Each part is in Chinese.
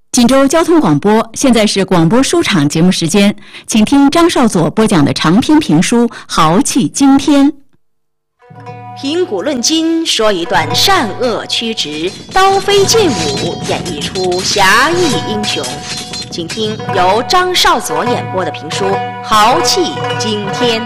锦州交通广播，现在是广播书场节目时间，请听张少佐播讲的长篇评书《豪气惊天》。 评古论今，说一段善恶曲直、刀飞剑舞，演绎出侠义英雄。请听由张少佐演播的评书《豪气惊天》。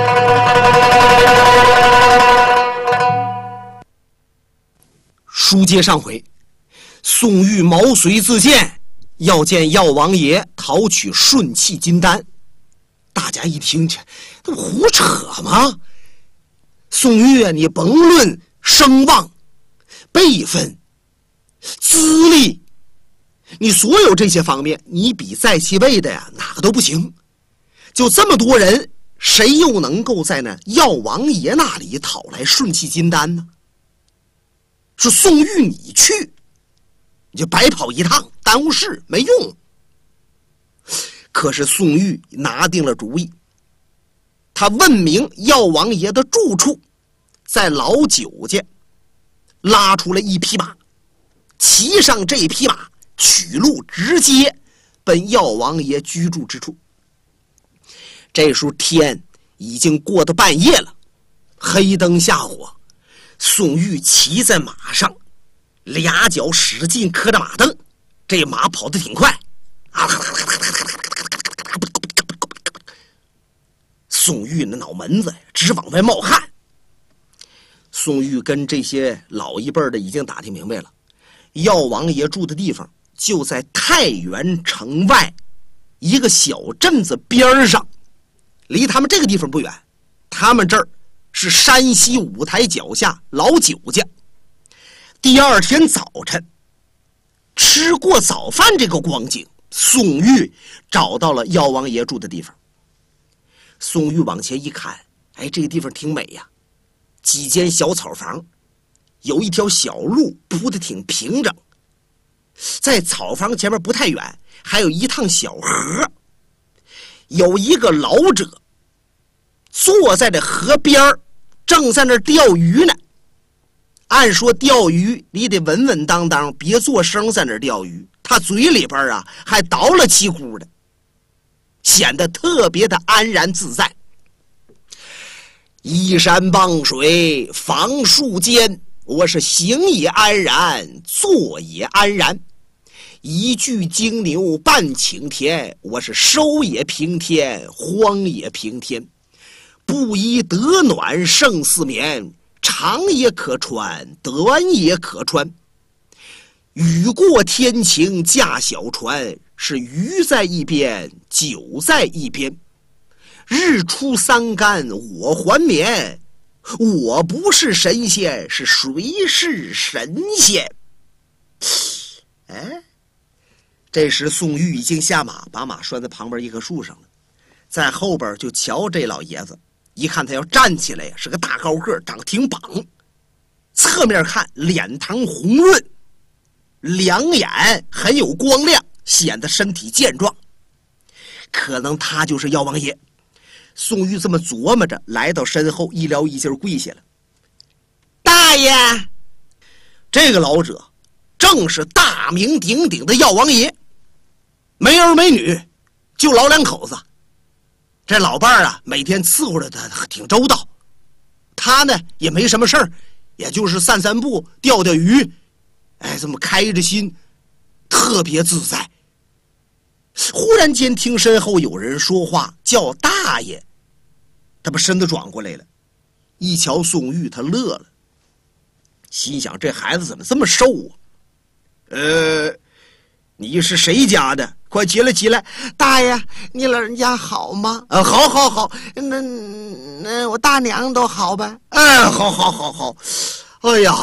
书接上回，宋玉毛遂自荐，要见药王爷讨取顺气金丹。大家一听，这不胡扯吗？宋玉啊，你甭论声望、辈分、资历，你所有这些方面，你比在其位的呀哪个都不行。就这么多人，谁又能够在那药王爷那里讨来顺气金丹呢？说宋玉你去，你就白跑一趟，耽误事没用。可是宋玉拿定了主意，他问明药王爷的住处，在老九家拉出了一匹马，骑上这匹马，取路直接奔药王爷居住之处。这时候天已经过到半夜了，黑灯瞎火，宋玉骑在马上，俩脚使劲磕着马蹬，这马跑得挺快啊！宋玉那脑门子直往外冒汗。宋玉跟这些老一辈的已经打听明白了，药王爷住的地方就在太原城外一个小镇子边上，离他们这个地方不远。他们这儿是山西五台脚下老九家。第二天早晨吃过早饭，这个光景，宋玉找到了药王爷住的地方。宋玉往前一看，哎，这个地方挺美呀，几间小草房，有一条小路铺得挺平整，在草房前面不太远还有一趟小河，有一个老者坐在这河边，正在那钓鱼呢。按说钓鱼你得稳稳当当，别做声在那钓鱼，他嘴里边啊还倒了气呼的，显得特别的安然自在。依山傍水，房树间，我是行也安然，坐也安然。一具金牛半顷田，我是收也平天，荒也平天。不宜得暖胜似眠，长也可穿，短也可穿。雨过天晴驾小船，是鱼在一边，酒在一边。日出三竿我还眠，我不是神仙，是谁是神仙？哎，这时宋玉已经下马，把马拴在旁边一棵树上了，在后边就瞧这老爷子。一看他要站起来，是个大高个，长得挺膀，侧面看脸庞红润，两眼很有光亮，显得身体健壮，可能他就是药王爷。宋玉这么琢磨着，来到身后一撩衣襟跪下了。大爷！这个老者正是大名鼎鼎的药王爷，没儿没女，就老两口子。这老伴儿啊，每天伺候着他挺周到，他呢也没什么事儿，也就是散散步、钓钓鱼，哎，这么开着心，特别自在。忽然间听身后有人说话，叫大爷，他把身子转过来了，一瞧宋玉，他乐了，心想这孩子怎么这么瘦啊？你是谁家的？快起来起来！ 大爷，你老人家好吗？ 好好好， 那我大娘都好呗？ 哎，好好好好。哎呀，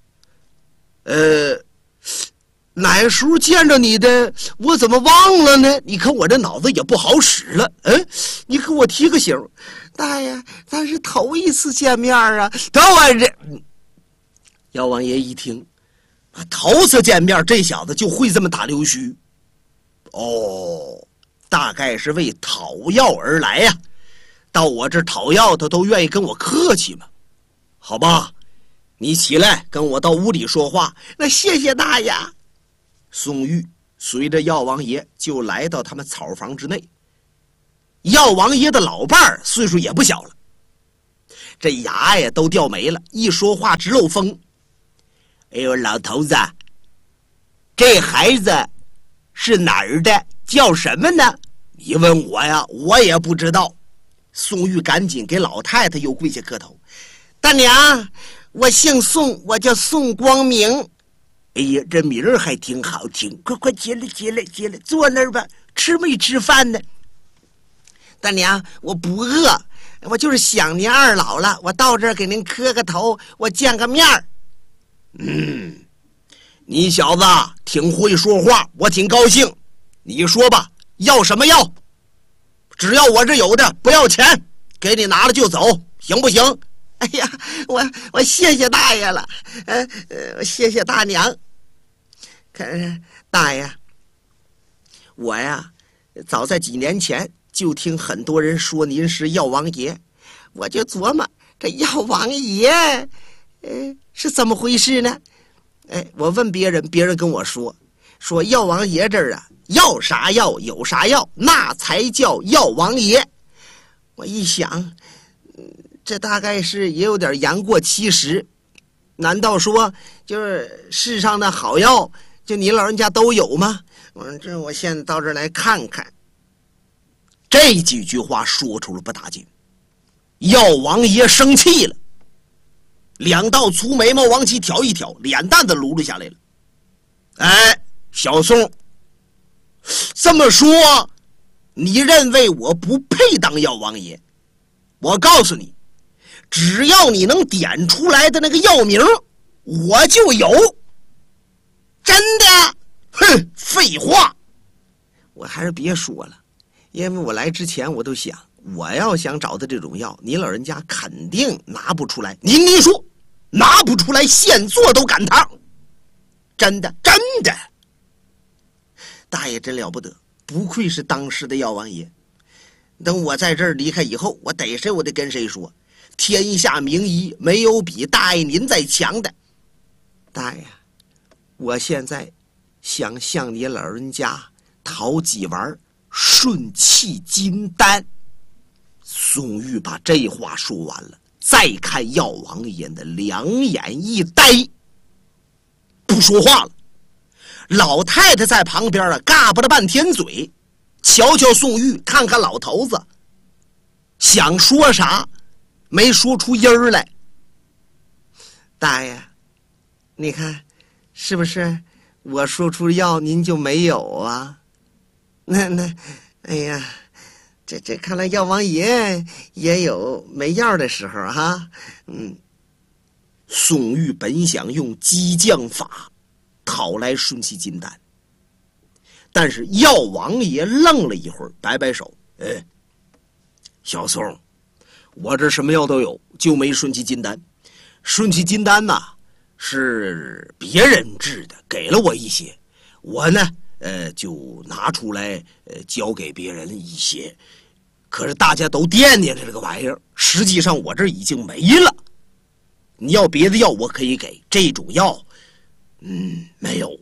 哪时候见着你的，我怎么忘了呢？你看我这脑子也不好使了。你给我提个醒。 大爷，咱是头一次见面啊。 等会这，药王爷一听，头次见面，这小子就会这么打溜须。哦，大概是为讨药而来呀。到我这讨药，他都愿意跟我客气嘛。好吧，你起来跟我到屋里说话。 那谢谢大爷。 宋玉随着药王爷就来到他们草房之内。药王爷的老伴儿岁数也不小了，这牙呀都掉没了，一说话直漏风。哎呦，老头子，这孩子是哪儿的？叫什么呢？你问我呀，我也不知道。宋玉赶紧给老太太又跪下磕头。 大娘，我姓宋，我叫宋光明。 哎呀，这名儿还挺好听，快进来，坐那儿吧。吃没吃饭呢？ 大娘，我不饿，我就是想您二老了，我到这儿给您磕个头，我见个面儿。 你小子挺会说话，我挺高兴。你说吧，要什么药？只要我这有的，不要钱，给你拿了就走，行不行？ 哎呀，我谢谢大爷了，谢谢大娘。可是大爷，我呀，早在几年前就听很多人说您是药王爷，我就琢磨这药王爷，是怎么回事呢？我问别人，别人跟我说药王爷这儿啊，要啥药有啥药，那才叫药王爷。我一想，这大概是也有点言过其实。难道说就是世上的好药，就您老人家都有吗？我现在到这儿来看看。 这几句话说出了不打紧，药王爷生气了，两道粗眉毛往起挑一挑，脸蛋子撸了下来了。哎，小宋，这么说，你认为我不配当药王爷？我告诉你，只要你能点出来的那个药名，我就有。 真的？ 哼，废话！ 我还是别说了，因为我来之前我都想，我要想找的这种药，您老人家肯定拿不出来。 您说拿不出来，现做都赶趟。 真的， 真的。 大爷真了不得，不愧是当时的药王爷。等我在这儿离开以后，我逮谁我得跟谁说，天下名医没有比大爷您再强的。大爷，我现在想向你老人家讨几丸顺气金丹。 宋玉把这话说完了，再看药王爷的两眼一呆，不说话了。老太太在旁边啊，嘎巴了半天嘴，瞧瞧宋玉，看看老头子，想说啥，没说出音儿来。 大爷，你看，是不是我说出药您就没有啊？哎呀，这看来药王爷也有没药的时候哈。 宋玉本想用激将法讨来顺气金丹，但是药王爷愣了一会儿，摆摆手：“小宋，我这什么药都有，就没顺气金丹。顺气金丹呐，是别人制的，给了我一些，我呢，就拿出来，交给别人一些。可是大家都惦念着这个玩意儿，实际上我这已经没了。你要别的药，我可以给，这种药。”没有。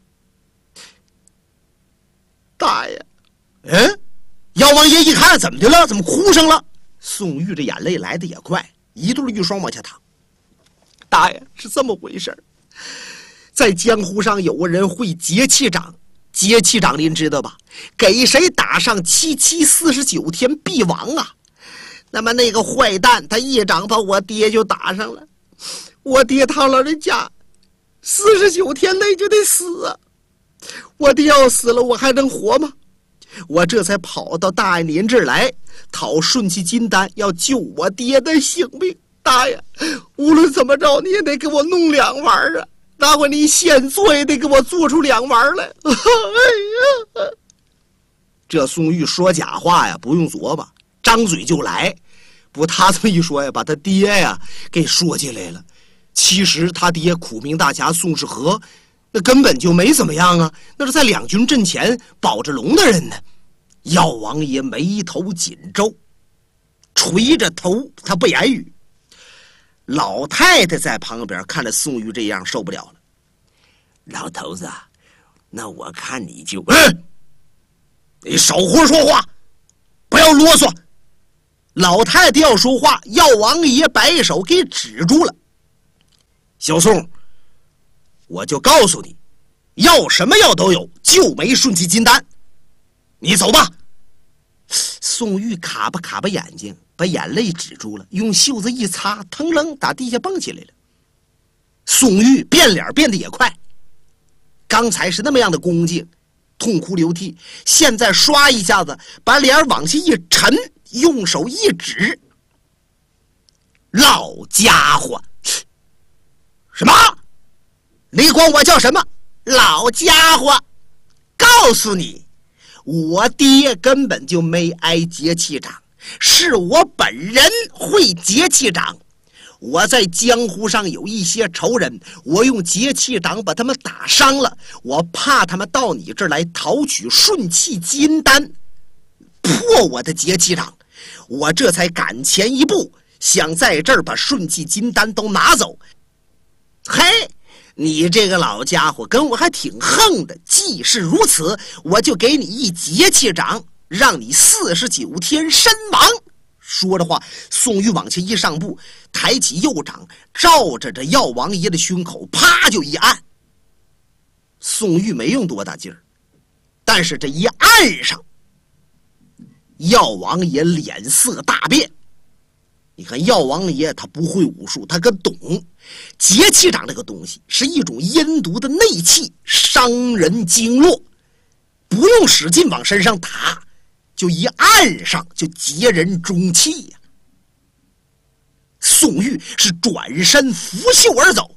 大爷， 药王爷一看怎么的了？怎么哭上了？宋玉这眼泪来的也快，一对一双往下淌。 大爷，是这么回事儿，在江湖上有个人会节气掌，节气掌您知道吧？给谁打上749天必亡啊！那么那个坏蛋他一掌把我爹就打上了，我爹他老人家49天内就得死啊！我爹要死了，我还能活吗？我这才跑到大爷您这儿来讨顺气金丹，要救我爹的性命。大爷，无论怎么着，你也得给我弄2丸啊！哪怕你现做也得给我做出2丸来。哎呀， 这宋玉说假话呀，不用琢磨，张嘴就来。不过他这么一说呀，把他爹呀给说进来了。其实他爹苦命大侠宋世和，那根本就没怎么样啊，那是在两军阵前保着龙的人呢。药王爷眉头紧皱，垂着头，他不言语。老太太在旁边看着宋玉这样，受不了了。老头子， 那我看你就你少胡说话，不要啰嗦。老太太要说话，药王爷摆手给止住了。小宋，我就告诉你，要什么药都有，就没顺气金丹。你走吧。宋玉卡巴眼睛，把眼泪止住了，用袖子一擦，腾楞打地下蹦起来了。宋玉变脸变得也快，刚才是那么样的恭敬，痛哭流涕，现在刷一下子把脸往下一沉，用手一指：“老家伙！什么？你管我叫什么？老家伙！告诉你，我爹根本就没挨节气掌，是我本人会节气掌。我在江湖上有一些仇人，我用节气掌把他们打伤了，我怕他们到你这儿来讨取顺气金丹，破我的节气掌，我这才赶前一步，想在这儿把顺气金丹都拿走。嘿，你这个老家伙跟我还挺横的，既是如此，我就给你一节气掌，让你49天身亡。说着话，宋玉往前一上步，抬起右掌，照着这药王爷的胸口啪就一按。宋玉没用多大劲儿，但是这一按上，药王爷脸色大变。你看药王爷他不会武术，他可懂节气掌这个东西是一种阴毒的内气，伤人经络，不用使劲往身上打，就一按上就截人中气呀。宋玉是转身拂袖而走。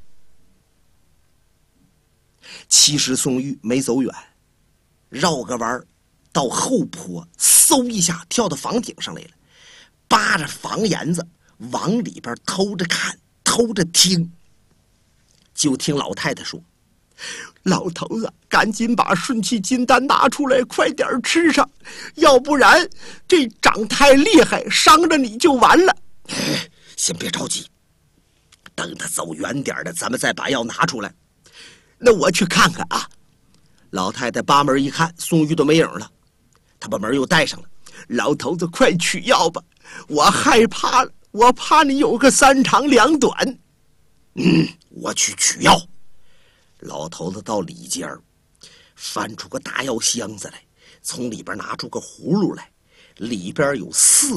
其实宋玉没走远，绕个弯到后坡，嗖一下跳到房顶上来了，扒着房檐子往里边偷着看偷着听。就听老太太说：“老头子，赶紧把顺气金丹拿出来，快点吃上，要不然这掌太厉害，伤着你就完了。”先别着急，等他走远点的，咱们再把药拿出来。那我去看看啊。老太太扒门一看，宋玉都没影了，她把门又带上了。老头子，快取药吧，我害怕了，我怕你有个3长2短。我去取药。老头子到里间翻出个大药箱子来，从里边拿出个葫芦来，里边有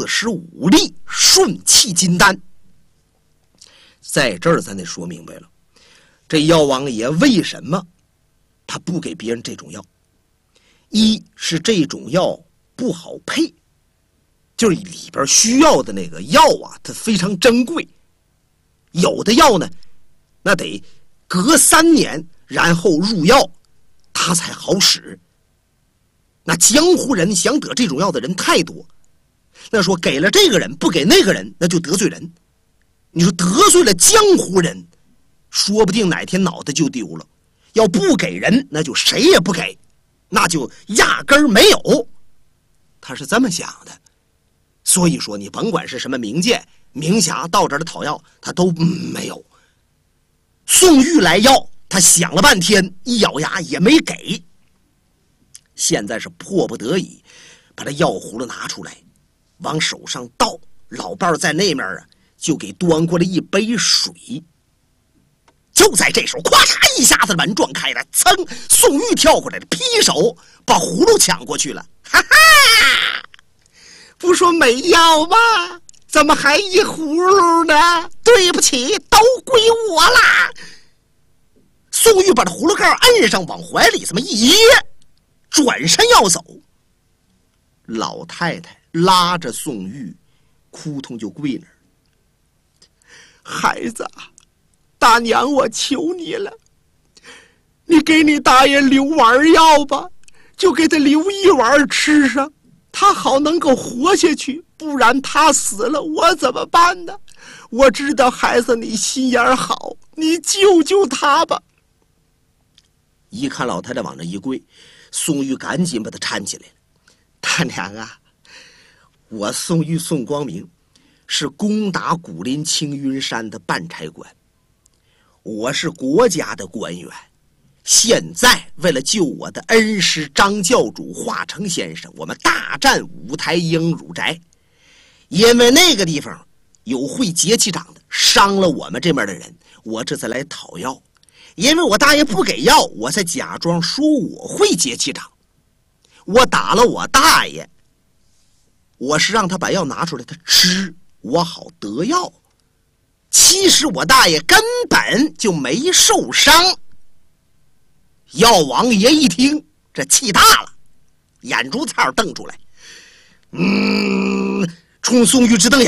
45粒顺气金丹。在这儿咱得说明白了，这药王爷为什么他不给别人这种药？一是这种药不好配，就是里边需要的那个药啊，它非常珍贵。有的药呢，那得隔3年然后入药，它才好使。那江湖人想得这种药的人太多，那说给了这个人不给那个人，那就得罪人。你说得罪了江湖人，说不定哪天脑袋就丢了。要不给人，那就谁也不给，那就压根儿没有。他是这么想的。所以说你甭管是什么名剑名侠到这儿讨药，他都没有。宋玉来要，他想了半天，一咬牙也没给。现在是迫不得已，把这药葫芦拿出来，往手上倒。老伴儿在那面啊，就给端过来一杯水。就在这时候，咵嚓一下子门撞开了，噌，宋玉跳过来了，劈手把葫芦抢过去了。哈哈，不说没药吗？怎么还一葫芦呢？对不起，都归我啦！宋玉把这葫芦盖摁上，往怀里这么一掖，转身要走。老太太拉着宋玉，扑通就跪那儿。孩子，大娘，我求你了，你给你大爷留碗药吧，就给他留一碗吃上，他好能够活下去，不然他死了我怎么办呢？我知道孩子你心眼好，你救救他吧。一看老太太往那一跪，宋玉赶紧把他搀起来了。大娘啊，我宋玉宋光明是攻打古林青云山的办差官，我是国家的官员， 现在为了救我的恩师张教主华成先生，我们大战五台营汝宅，因为那个地方有会结气掌的，伤了我们这边的人，我这才来讨药。因为我大爷不给药，我才假装说我会结气掌。我打了我大爷，我是让他把药拿出来他吃，我好得药。其实我大爷根本就没受伤。药王爷一听，这气大了，眼珠子瞪出来，冲宋玉直瞪眼。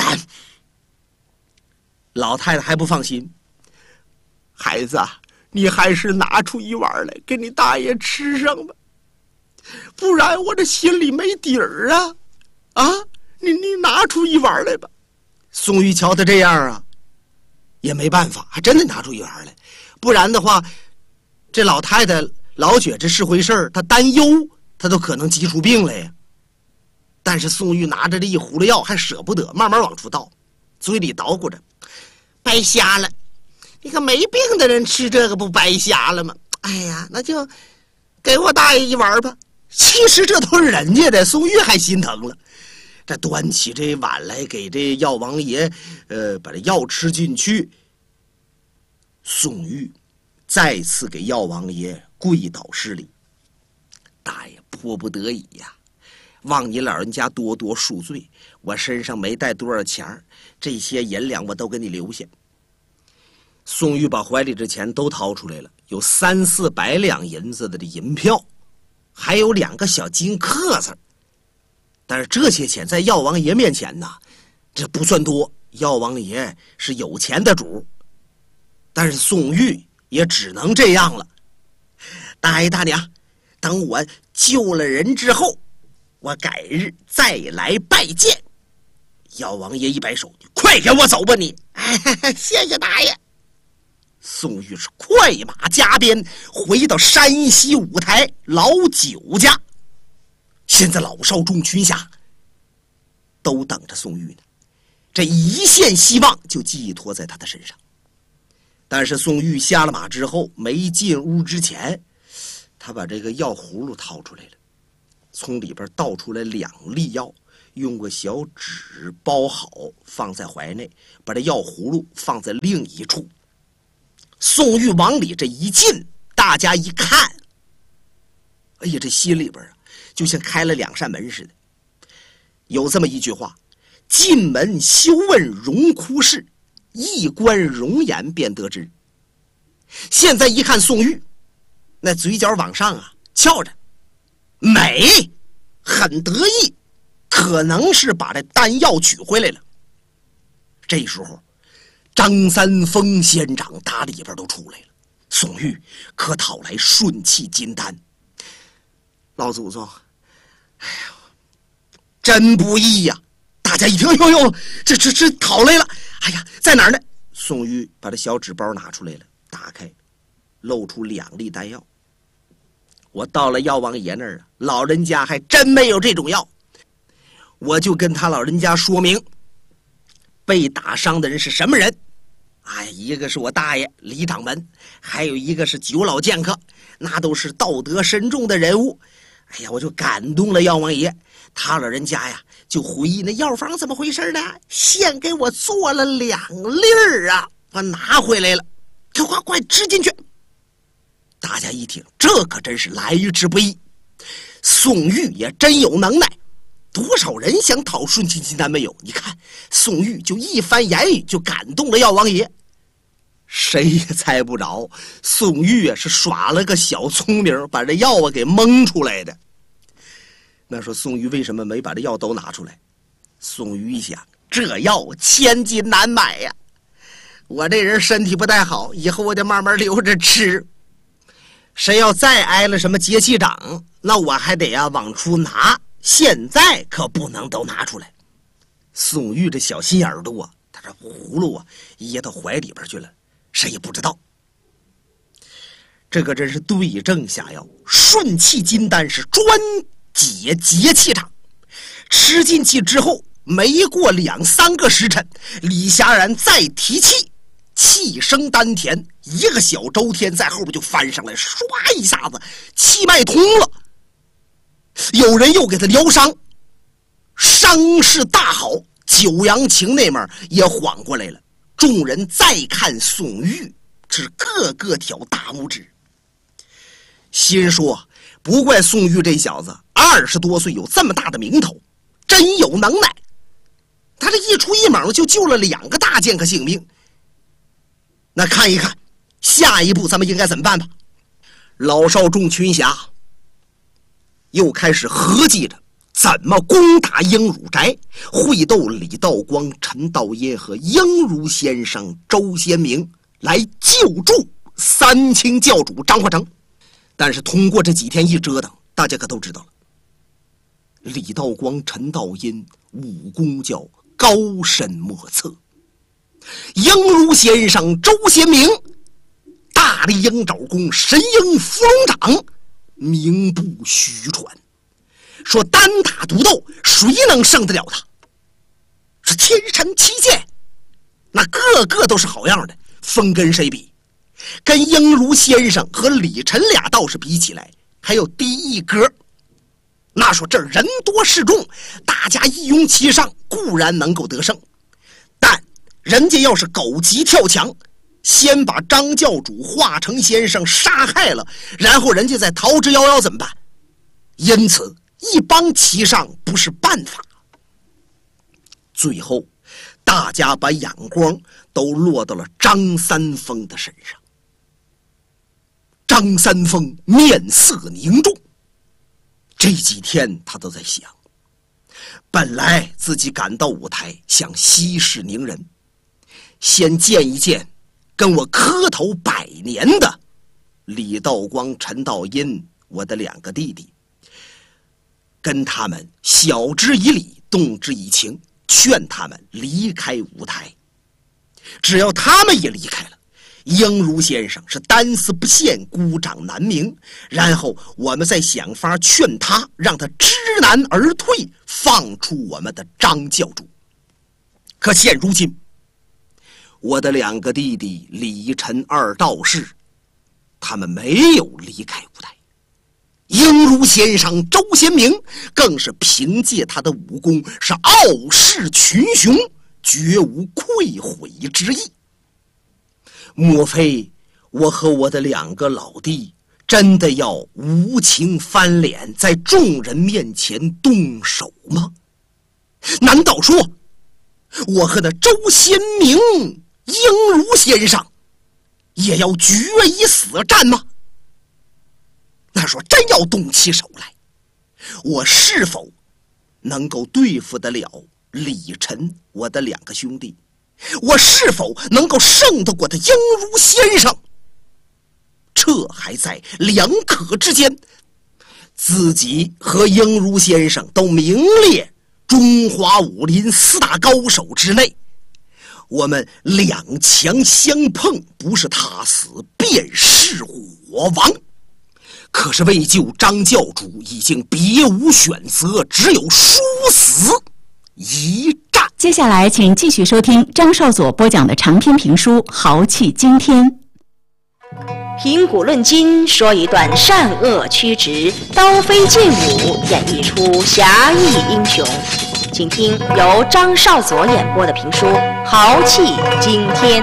老太太还不放心，孩子啊，你还是拿出一碗来给你大爷吃上吧，不然我这心里没底儿啊！你拿出一碗来吧。宋玉瞧他这样啊，也没办法，还真的拿出一碗来，不然的话，这老太太老觉这是回事儿，她担忧，她都可能急出病来呀。但是宋玉拿着这一葫芦药还舍不得，慢慢往出倒，嘴里捣鼓着，白瞎了。你个没病的人吃这个不白瞎了吗？哎呀，那就给我大爷一碗吧。其实这都是人家的，宋玉还心疼了。这端起这碗来给这药王爷，把这药吃进去。宋玉再次给药王爷跪倒施礼：“大爷迫不得已呀，望你老人家多多恕罪。我身上没带多少钱，这些银两我都给你留下。”宋玉把怀里的钱都掏出来了，有300-400两银子的银票，还有2个小金克子。但是这些钱在药王爷面前呢，这不算多。药王爷是有钱的主，但是宋玉也只能这样了。大爷大娘，等我救了人之后，我改日再来拜见。药王爷一摆手：“你快给我走吧你！”谢谢大爷。宋玉是快马加鞭回到山西五台老九家。现在老少众群侠都等着宋玉呢，这一线希望就寄托在他的身上。但是宋玉下了马之后，没进屋之前，他把这个药葫芦掏出来了，从里边倒出来2粒药，用个小纸包好，放在怀内，把这药葫芦放在另一处。宋玉往里这一进，大家一看，哎呀，这心里边啊，就像开了2扇门似的。有这么一句话：进门休问荣枯事，一观容颜便得知。现在一看宋玉，那嘴角往上啊翘着，美，很得意，可能是把这丹药取回来了。这时候张三丰仙长打里边都出来了，宋玉可讨来顺气金丹。老祖宗，哎呀，真不易呀！大家一听，哟，这讨来了！哎呀，在哪儿呢？宋玉把这小纸包拿出来了，打开，露出2粒丹药。我到了药王爷那儿啊，老人家还真没有这种药。我就跟他老人家说明，被打伤的人是什么人。哎，一个是我大爷李掌门，还有一个是9老剑客，那都是道德深重的人物。哎呀，我就感动了药王爷，他老人家呀就回忆那药方怎么回事呢？现给我做了2粒儿啊，我拿回来了，快吃进去。大家一听，这可真是来之不易。宋玉也真有能耐，多少人想讨顺气金丹没有？你看宋玉就一番言语就感动了药王爷。谁也猜不着宋玉是耍了个小聪明，把这药给蒙出来的。那说宋玉为什么没把这药都拿出来？宋玉一想，这药千金难买呀，我这人身体不太好，以后我得慢慢留着吃。谁要再挨了什么结气掌，那我还得往出拿，现在可不能都拿出来。宋玉这小心眼多，他这葫芦掖到怀里边去了，谁也不知道。这个真是对症下药，顺气金丹是专解结气掌。吃进去之后，没过2-3个时辰，李霞然再提气， 气声丹田，一个小周天在后边就翻上来，唰一下子气脉通了。有人又给他疗伤，伤势大好，九阳情那面也缓过来了。众人再看宋玉，是个个挑大拇指，心说不怪宋玉这小子20多岁有这么大的名头，真有能耐。他这一出一猛就救了2个大剑客性命。那看一看下一步咱们应该怎么办吧。老少众群侠又开始合计着怎么攻打鹰乳宅，会斗李道光、陈道耶和鹰乳先生周先明来救助三清教主张化成。但是通过这几天一折腾，大家可都知道了，李道光、陈道阴武功叫高深莫测，鹰乳先生周先明大力鹰爪功、神鹰伏龙掌名不虚传，说单打独斗谁能胜得了他？是天神七剑，那个个都是好样的，分跟谁比？跟鹰如先生和李晨俩道士比起来，还有低一格。那说这人多势众，大家一拥其上，固然能够得胜，但人家要是狗急跳墙，先把张教主华成先生杀害了，然后人家再逃之夭夭怎么办？因此一帮齐上不是办法。最后大家把眼光都落到了张三丰的身上。张三丰面色凝重，这几天他都在想，本来自己赶到舞台想息事宁人，先见一见跟我磕头100年的李道光、陈道阴，我的2个弟弟，跟他们晓之以理，动之以情，劝他们离开舞台。只要他们也离开了，鹰如先生是单丝不线，孤掌难鸣，然后我们再想法劝他，让他知难而退，放出我们的张教主。可现如今我的2个弟弟李晨2道士，他们没有离开舞台。鹰如先生周先明更是凭借他的武功是傲视群雄，绝无愧悔之意。莫非我和我的2个老弟真的要无情翻脸，在众人面前动手吗？难道说我和那周先明、鹰如先生也要决一死战吗？那说真要动起手来，我是否能够对付得了李晨我的2个兄弟？我是否能够胜得过他鹰如先生？这还在两可之间。自己和鹰如先生都名列中华武林4大高手之内，我们2强相碰，不是他死便是我亡。可是为救张教主，已经别无选择，只有殊死一战。 接下来请继续收听张少佐播讲的长篇评书《豪气惊天》。 评古论今，说一段善恶曲直、刀飞剑舞，演绎出侠义英雄。请听由张少佐演播的评书《豪气惊天》。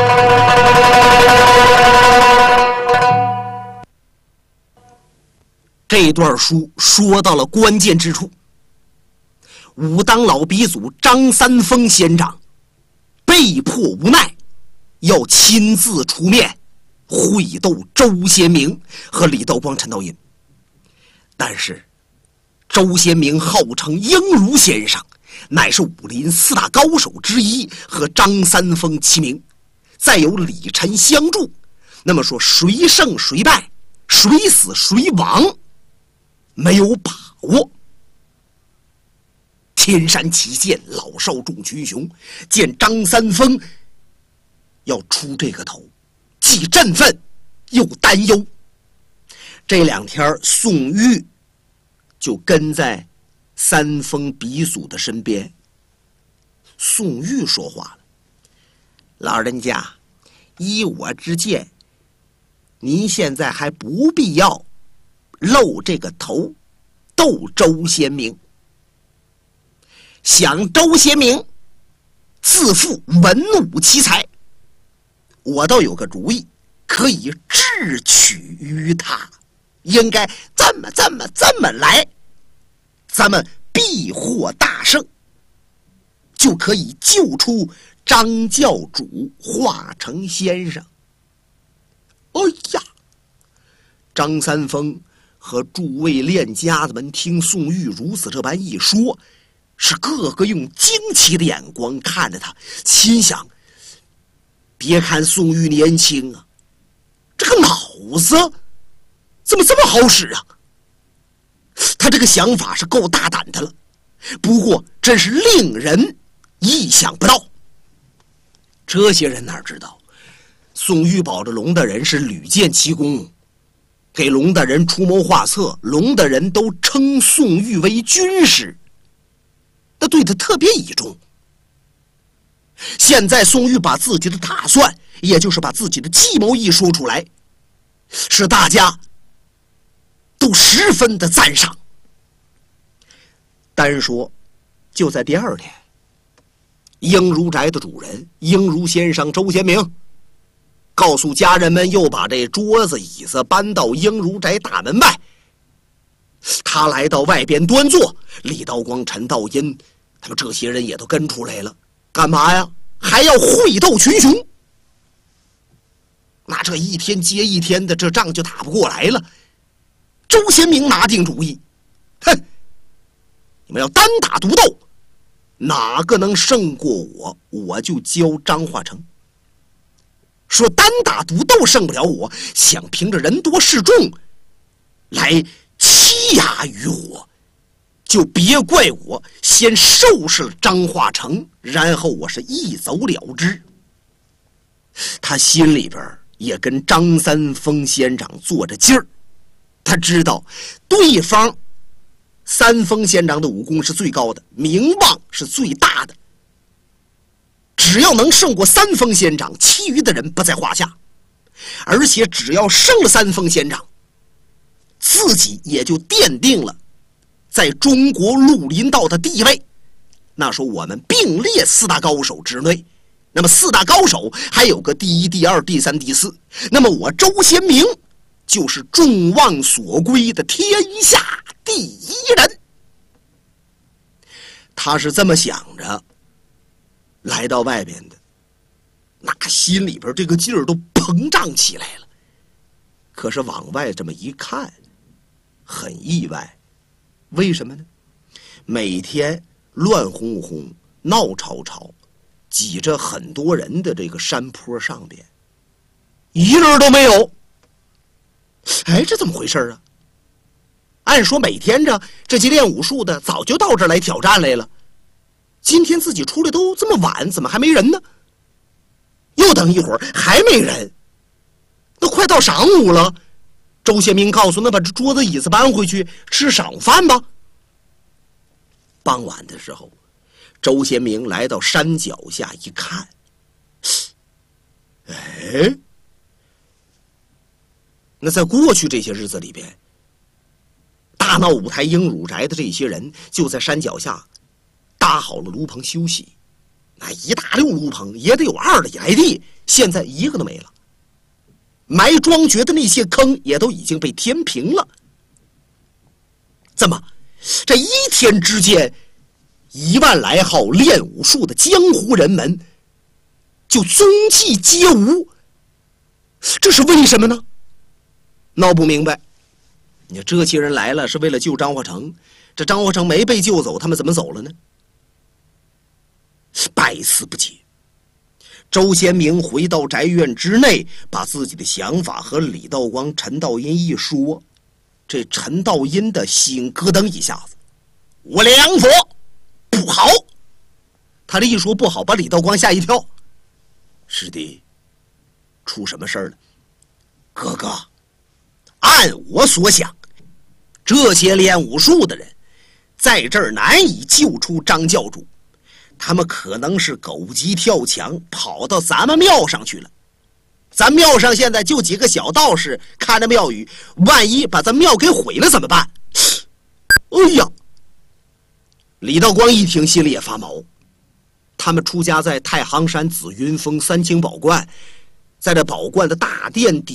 这段书说到了关键之处，武当老鼻祖张三丰仙长被迫无奈，要亲自出面会斗周先明和李道光、陈道阴。但是周先明号称鹰如先生，乃是武林4大高手之一，和张三丰齐名，再有李晨相助，那么说谁胜谁败，谁死谁亡，没有把握。天山起见，老少众群雄，见张三丰要出这个头，既振奋又担忧。这2天宋玉就跟在三丰鼻祖的身边。宋玉说话了：老人家， 依我之见，您现在还不必要露这个头斗周贤明。想周贤明自负文武奇才，我倒有个主意，可以智取于他。应该这么来，咱们必获大胜，就可以救出张教主华成先生。哎呀，张三丰和诸位练家子们听宋玉如此这般一说，是个个用惊奇的眼光看着他，心想：别看宋玉年轻啊，这个脑子怎么这么好使啊？他这个想法是够大胆的了，不过真是令人意想不到。这些人哪知道，宋玉保着龙大人是屡建奇功，给龙大人出谋划策，龙大人都称宋玉为军师，那对他特别倚重。现在宋玉把自己的打算，也就是把自己的计谋一说出来，使大家都十分的赞赏。单说就在第二天，英如宅的主人英如先生周贤明告诉家人们，又把这桌子椅子搬到英如宅大门外。他来到外边端坐，李道光、陈道阴他们这些人也都跟出来了。干嘛呀？还要会斗群雄。那这一天接一天的，这仗就打不过来了。周贤明拿定主意，哼，你们要单打独斗，哪个能胜过我，我就教张化成。说单打独斗胜不了我，想凭着人多势众来欺压于我，就别怪我先收拾了张化成，然后我是一走了之。他心里边也跟张三丰先长做着劲儿，他知道对方三丰先长的武功是最高的，名望是最大的，只要能胜过三丰先长，其余的人不在话下。而且只要胜了三丰先长，自己也就奠定了在中国绿林道的地位。那时候我们并列四大高手之内，那么四大高手还有个第一、第二、第三、第四，那么我周贤明就是众望所归的天下第一人。他是这么想着来到外边的，那心里边这个劲儿都膨胀起来了。可是往外这么一看，很意外。为什么呢？每天乱哄哄、闹吵吵，挤着很多人的这个山坡上边，一人都没有。哎，这怎么回事啊？按说每天这些练武术的早就到这儿来挑战来了，今天自己出来都这么晚，怎么还没人呢？又等一会儿还没人，都快到晌午了。周贤明告诉那把这桌子椅子搬回去吃晌午饭吧。傍晚的时候，周贤明来到山脚下一看，哎，那在过去这些日子里边，大闹五台英乳宅的这些人就在山脚下搭好了炉棚休息，那一大溜炉棚也得有2里来地，现在一个都没了。埋庄爵的那些坑也都已经被填平了。怎么这一天之间，1万来号练武术的江湖人们就踪迹皆无？这是为什么呢？闹不明白。你这些人来了是为了救张化成，这张化成没被救走，他们怎么走了呢？百思不解。周贤明回到宅院之内，把自己的想法和李道光、陈道阴一说，这陈道阴的心咯噔一下子，我梁佛不好。他这一说不好，把李道光吓一跳。师弟，出什么事儿了？哥哥，按我所想，这些练武术的人在这儿难以救出张教主，他们可能是狗急跳墙跑到咱们庙上去了。 咱庙上现在就几个小道士看着庙宇，万一把咱庙给毁了怎么办？哎呀！李道光一听，心里也发毛。他们出家在太行山紫云峰三清宝观，在这宝观的大殿底